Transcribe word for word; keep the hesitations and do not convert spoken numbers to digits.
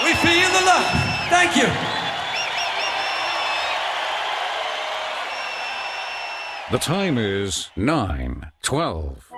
We feel the love. Thank you. The time is nine twelve.